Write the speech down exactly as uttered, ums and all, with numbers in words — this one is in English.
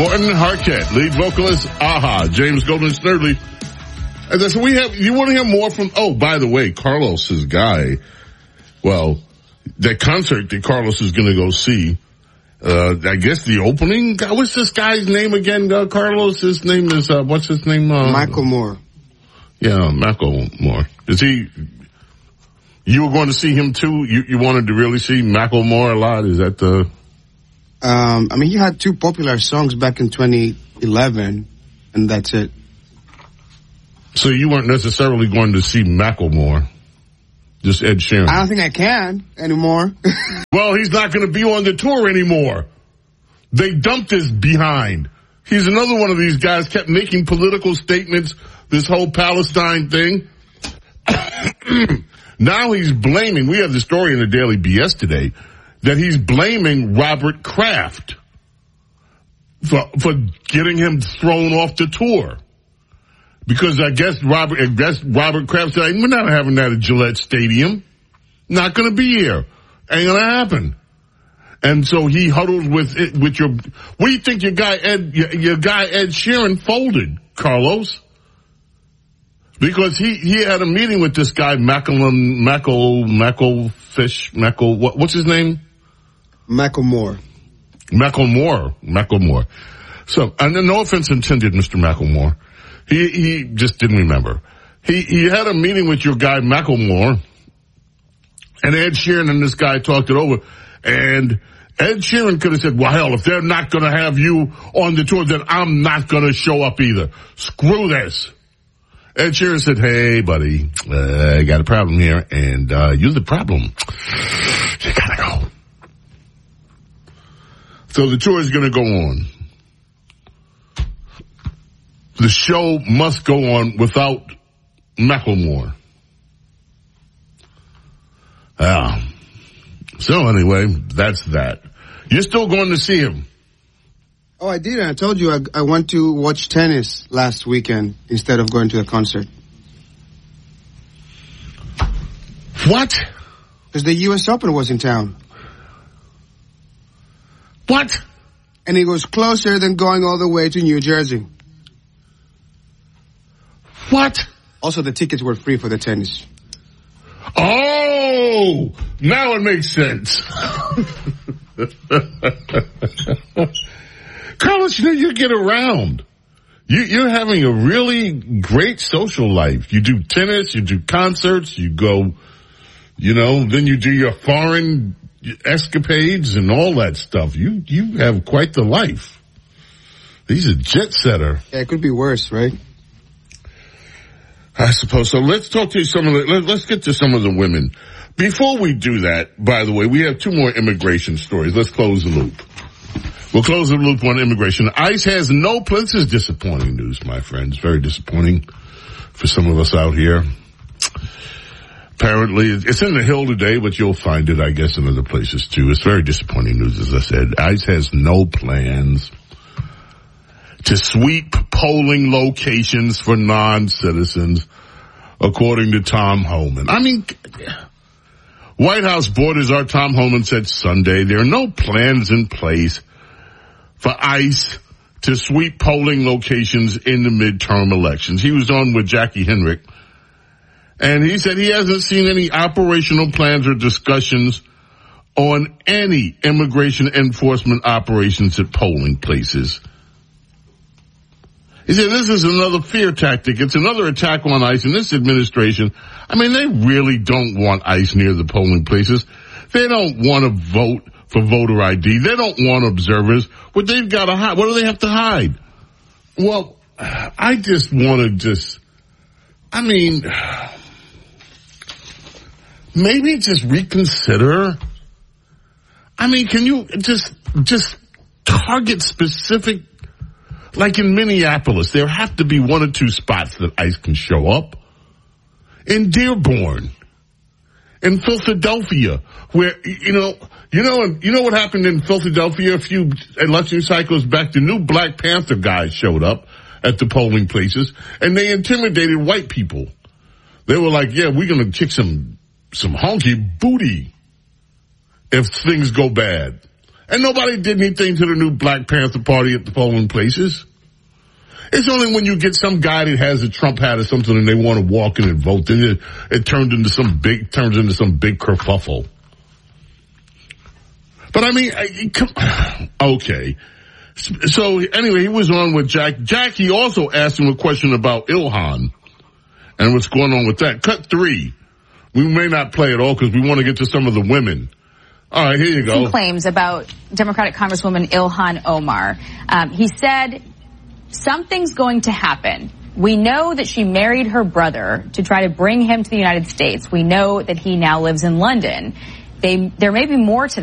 Morton Harkett, lead vocalist, Aha, James Golden Snerdley. As I said, we have, you want to hear more from, oh, by the way, Carlos's guy, well, that concert that Carlos is going to go see, uh, I guess the opening, what's this guy's name again, uh, Carlos? His name is, uh, what's his name? Uh, Macklemore. Yeah, Macklemore. Is he, you were going to see him too? You, you wanted to really see Macklemore a lot? Is that the... Um, I mean, he had two popular songs back in twenty eleven, and that's it. So you weren't necessarily going to see Macklemore, just Ed Sheeran. I don't think I can anymore. Well, he's not going to be on the tour anymore. They dumped his behind. He's another one of these guys kept making political statements, this whole Palestine thing. Now he's blaming, we have the story in the Daily B S today, that he's blaming Robert Kraft for, for getting him thrown off the tour. Because I guess Robert, I guess Robert Kraft said, we're not having that at Gillette Stadium. Not gonna be here. Ain't gonna happen. And so he huddles with it, with your, what do you think your guy Ed, your, your guy Ed Sheeran folded, Carlos? Because he, he had a meeting with this guy, Mackle, Mackle, Mackle Fish, Mackle, what, what's his name? Macklemore. Macklemore. Macklemore. So, and no offense intended, Mister Macklemore. He, he just didn't remember. He, he had a meeting with your guy, Macklemore, and Ed Sheeran and this guy talked it over, and Ed Sheeran could have said, well, hell, if they're not going to have you on the tour, then I'm not going to show up either. Screw this. Ed Sheeran said, hey, buddy, uh, I got a problem here, and uh, you're the problem. You gotta go. So the tour is going to go on. The show must go on without Macklemore. Yeah. So anyway, that's that. You're still going to see him. Oh, I did. I told you I, I went to watch tennis last weekend instead of going to a concert. What? Because the U S Open was in town. What? And it was closer than going all the way to New Jersey. What? Also, the tickets were free for the tennis. Oh, now it makes sense. Carlos, you know, you get around. You, you're having a really great social life. You do tennis, you do concerts, you go, you know, then you do your foreign escapades and all that stuff. You, you have quite the life. He's a jet setter. Yeah, it could be worse, right? I suppose so. Let's talk to some of the, let, let's get to some of the women. Before we do that, by the way, we have two more immigration stories. Let's close the loop. We'll close the loop on immigration. ICE has no plan. This is disappointing news, my friends. Very disappointing for some of us out here. Apparently, it's in the Hill today, but you'll find it, I guess, in other places too. It's very disappointing news, as I said. ICE has no plans to sweep polling locations for non-citizens, according to Tom Homan. I mean, White House Borders Czar Tom Homan said Sunday there are no plans in place for ICE to sweep polling locations in the midterm elections. He was on with Jackie Henrick, and he said he hasn't seen any operational plans or discussions on any immigration enforcement operations at polling places. He said this is another fear tactic. It's another attack on ICE and this administration. I mean, they really don't want ICE near the polling places. They don't want to vote for voter I D. They don't want observers. What they've got to hide. What do they have to hide? Well, I just want to just, I mean, maybe just reconsider. I mean, can you just, just target specific, like in Minneapolis, there have to be one or two spots that ICE can show up. In Dearborn, in Philadelphia, where, you know, you know, you know what happened in Philadelphia a few election cycles back? The new Black Panther guys showed up at the polling places and they intimidated white people. They were like, yeah, we're going to kick some, some honky booty if things go bad. And nobody did anything to the new Black Panther Party at the polling places. It's only when you get some guy that has a Trump hat or something and they want to walk in and vote, then it, it turns into some big, turns into some big kerfuffle. But I mean, I, come, okay. So anyway, he was on with Jack. Jackie also asked him a question about Ilhan and what's going on with that. Cut three. We may not play it all because we want to get to some of the women. All right, here you go. Some claims about Democratic Congresswoman Ilhan Omar. Um, he said, something's going to happen. We know that she married her brother to try to bring him to the United States. We know that he now lives in London. They, there may be more to